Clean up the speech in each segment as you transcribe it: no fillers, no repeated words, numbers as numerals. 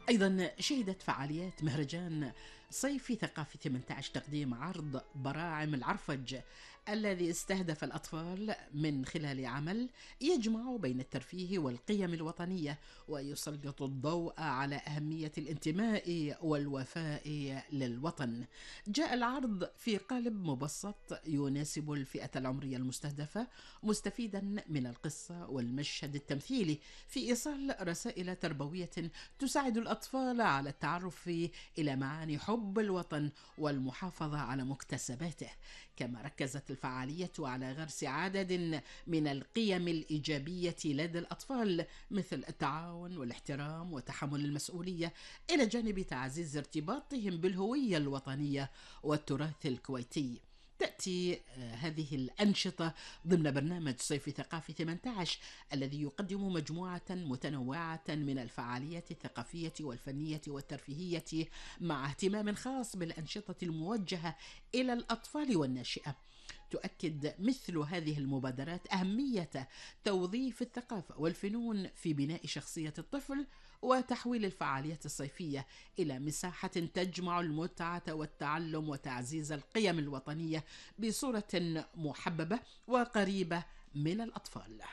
أيضا شهدت فعاليات مهرجان صيفي ثقافي 18 تقديم عرض براعم العرفج الذي استهدف الأطفال من خلال عمل يجمع بين الترفيه والقيم الوطنية ويسلط الضوء على أهمية الانتماء والوفاء للوطن. جاء العرض في قالب مبسط يناسب الفئة العمرية المستهدفة، مستفيدا من القصة والمشهد التمثيلي في إيصال رسائل تربوية تساعد الأطفال على التعرف إلى معاني حب الوطن والمحافظة على مكتسباته. كما ركزت الفعالية على غرس عدد من القيم الإيجابية لدى الأطفال مثل التعاون والاحترام وتحمل المسؤولية، إلى جانب تعزيز ارتباطهم بالهوية الوطنية والتراث الكويتي. تأتي هذه الأنشطة ضمن برنامج صيفي ثقافي 18 الذي يقدم مجموعة متنوعة من الفعاليات الثقافية والفنية والترفيهية مع اهتمام خاص بالأنشطة الموجهة إلى الأطفال والناشئة. تؤكد مثل هذه المبادرات أهمية توظيف الثقافة والفنون في بناء شخصية الطفل وتحويل الفعاليات الصيفية إلى مساحة تجمع المتعة والتعلم وتعزيز القيم الوطنية بصورة محببة وقريبة من الأطفال.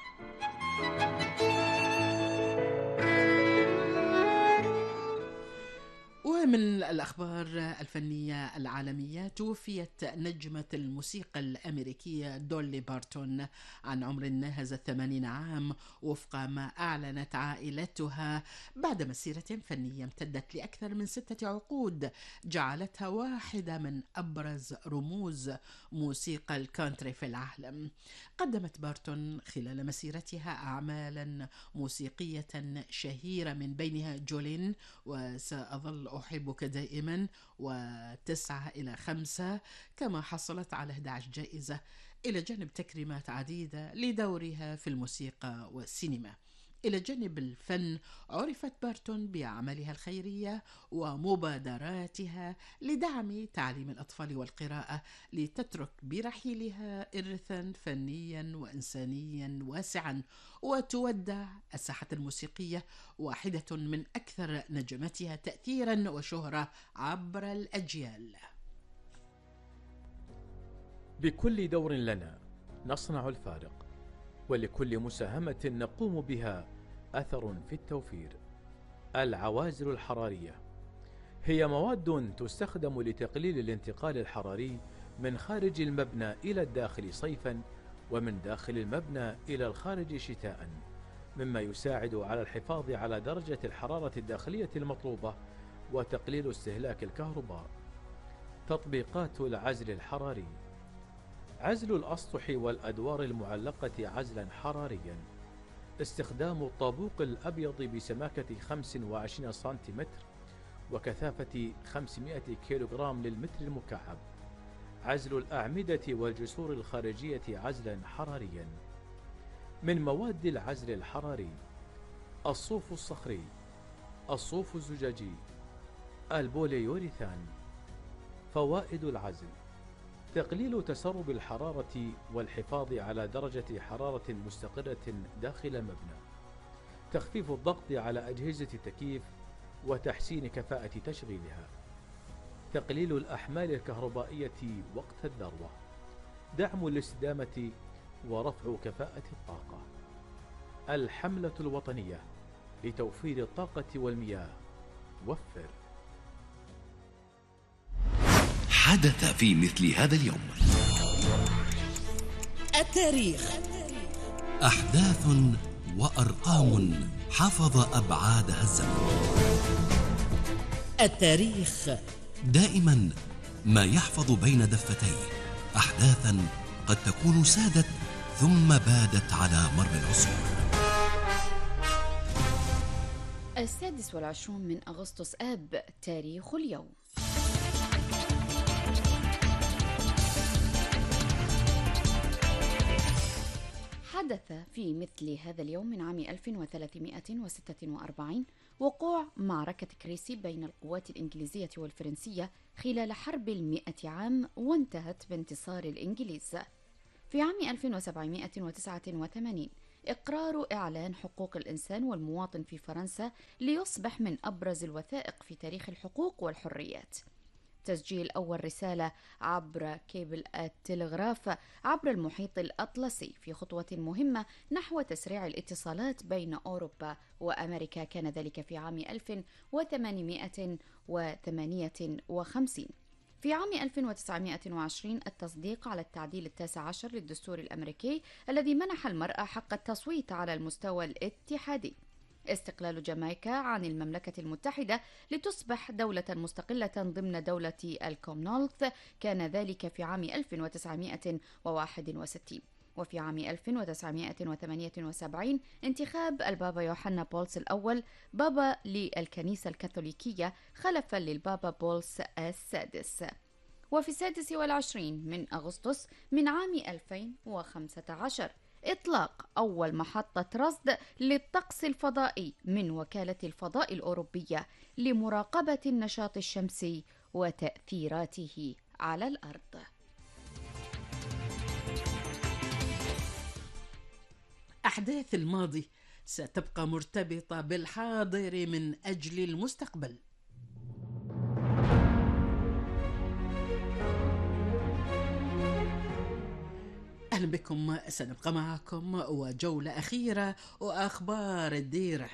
ومن الأخبار الفنية العالمية، توفيت نجمة الموسيقى الأمريكية دولي بارتون عن عمر ناهز 80 عام، وفق ما أعلنت عائلتها، بعد مسيرة فنية امتدت لأكثر من 6 عقود جعلتها واحدة من أبرز رموز موسيقى الكونتري في العالم. قدمت بارتون خلال مسيرتها أعمالا موسيقية شهيرة من بينها جولين وسأظل أحبك دائما و9 إلى 5، كما حصلت على 11 جائزة إلى جانب تكريمات عديدة لدورها في الموسيقى والسينما. إلى جانب الفن عرفت بارتون بأعمالها الخيرية ومبادراتها لدعم تعليم الأطفال والقراءة، لتترك برحيلها إرثا فنيا وإنسانيا واسعا، وتودع الساحة الموسيقية واحدة من أكثر نجماتها تأثيرا وشهرة عبر الأجيال. بكل دور لنا نصنع الفارق، ولكل مساهمة نقوم بها أثر في التوفير. العوازل الحرارية هي مواد تستخدم لتقليل الانتقال الحراري من خارج المبنى إلى الداخل صيفا، ومن داخل المبنى إلى الخارج شتاء، مما يساعد على الحفاظ على درجة الحرارة الداخلية المطلوبة وتقليل استهلاك الكهرباء. تطبيقات العزل الحراري: عزل الأسطح والأدوار المعلقة عزلا حراريا، استخدام الطابوق الأبيض بسماكة 25 سنتيمتر وكثافة 500 كيلوغرام للمتر المكعب. عزل الأعمدة والجسور الخارجية عزلا حراريا. من مواد العزل الحراري: الصوف الصخري، الصوف الزجاجي، البوليوريثان. فوائد العزل: تقليل تسرب الحرارة والحفاظ على درجة حرارة مستقرة داخل المبنى، تخفيف الضغط على أجهزة التكييف وتحسين كفاءة تشغيلها، تقليل الأحمال الكهربائية وقت الذروة، دعم الاستدامة ورفع كفاءة الطاقة. الحملة الوطنية لتوفير الطاقة والمياه، وفر. حدث في مثل هذا اليوم. التاريخ. أحداث وأرقام حفظ أبعادها الزمن. التاريخ دائما ما يحفظ بين دفتيه أحداثا قد تكون سادت ثم بادت على مر العصور. 26 أغسطس آب، تاريخ اليوم. حدث في مثل هذا اليوم من عام 1346 وقوع معركة كريسي بين القوات الإنجليزية والفرنسية خلال حرب 100 عام، وانتهت بانتصار الإنجليز. في عام 1789 إقرار إعلان حقوق الإنسان والمواطن في فرنسا ليصبح من أبرز الوثائق في تاريخ الحقوق والحريات. تسجيل أول رسالة عبر كيبل التلغراف عبر المحيط الأطلسي في خطوة مهمة نحو تسريع الاتصالات بين أوروبا وأمريكا، كان ذلك في عام 1858. في عام 1920 التصديق على التعديل 19 للدستور الأمريكي الذي منح المرأة حق التصويت على المستوى الاتحادي. استقلال جامايكا عن المملكة المتحدة لتصبح دولة مستقلة ضمن دولة الكومنولث، كان ذلك في عام 1961. وفي عام 1978 انتخاب البابا يوحنا بولس الأول بابا للكنيسة الكاثوليكية خلفا للبابا بولس السادس. وفي 26 من أغسطس من عام 2015 إطلاق أول محطة رصد للطقس الفضائي من وكالة الفضاء الأوروبية لمراقبة النشاط الشمسي وتأثيراته على الأرض. أحداث الماضي ستبقى مرتبطة بالحاضر من أجل المستقبل. أهلا بكم، سنبقى معكم وجولة أخيرة وأخبار الديرة.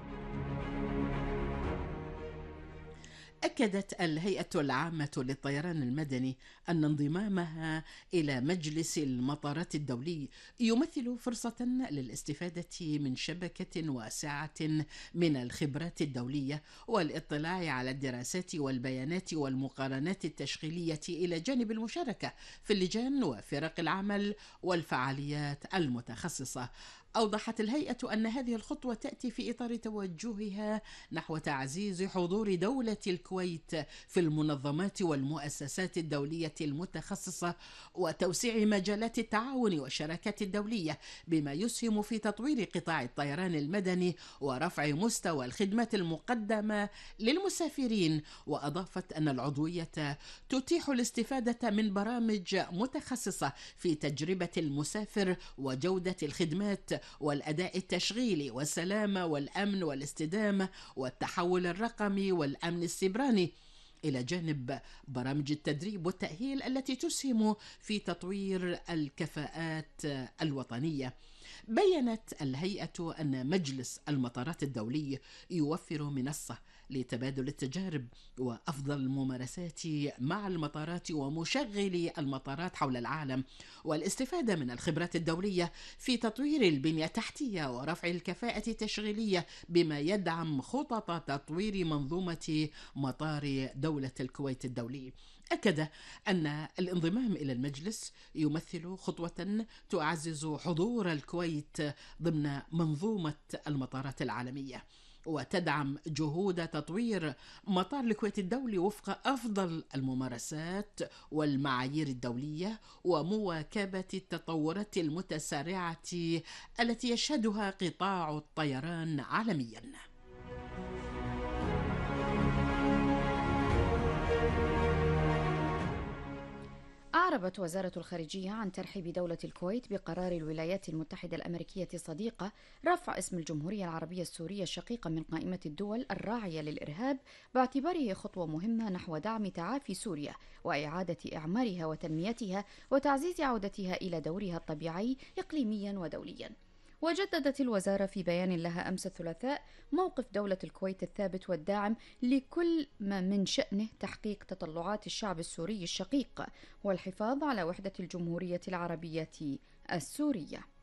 أكدت الهيئة العامة للطيران المدني أن انضمامها إلى مجلس المطارات الدولي يمثل فرصة للاستفادة من شبكة واسعة من الخبرات الدولية والاطلاع على الدراسات والبيانات والمقارنات التشغيلية إلى جانب المشاركة في اللجان وفرق العمل والفعاليات المتخصصة. أوضحت الهيئة أن هذه الخطوة تأتي في إطار توجهها نحو تعزيز حضور دولة الكويت في المنظمات والمؤسسات الدولية المتخصصة وتوسيع مجالات التعاون والشراكات الدولية، بما يسهم في تطوير قطاع الطيران المدني ورفع مستوى الخدمات المقدمة للمسافرين. وأضافت أن العضوية تتيح الاستفادة من برامج متخصصة في تجربة المسافر وجودة الخدمات والأداء التشغيلي والسلامة والأمن والاستدامة والتحول الرقمي والأمن السيبراني، إلى جانب برامج التدريب والتأهيل التي تسهم في تطوير الكفاءات الوطنية. بيّنت الهيئة أن مجلس المطارات الدولي يوفر منصة لتبادل التجارب وأفضل الممارسات مع المطارات ومشغلي المطارات حول العالم، والاستفادة من الخبرات الدولية في تطوير البنية التحتية ورفع الكفاءة التشغيلية، بما يدعم خطط تطوير منظومة مطار دولة الكويت الدولي. أكد أن الانضمام إلى المجلس يمثل خطوة تعزز حضور الكويت ضمن منظومة المطارات العالمية، وتدعم جهود تطوير مطار الكويت الدولي وفق أفضل الممارسات والمعايير الدولية ومواكبة التطورات المتسارعة التي يشهدها قطاع الطيران عالمياً. أعربت وزارة الخارجية عن ترحيب دولة الكويت بقرار الولايات المتحدة الأمريكية الصديقة رفع اسم الجمهورية العربية السورية الشقيقة من قائمة الدول الراعية للإرهاب، باعتباره خطوة مهمة نحو دعم تعافي سوريا وإعادة إعمارها وتنميتها وتعزيز عودتها إلى دورها الطبيعي إقليميا ودوليا. وجددت الوزارة في بيان لها أمس الثلاثاء موقف دولة الكويت الثابت والداعم لكل ما من شأنه تحقيق تطلعات الشعب السوري الشقيق والحفاظ على وحدة الجمهورية العربية السورية.